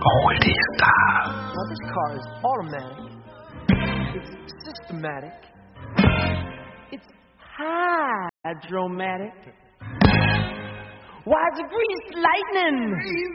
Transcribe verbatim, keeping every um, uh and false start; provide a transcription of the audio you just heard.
Hol dich da. Well, this car is automatic. It's systematic. It's hydromatic. Why, it's greased lightning.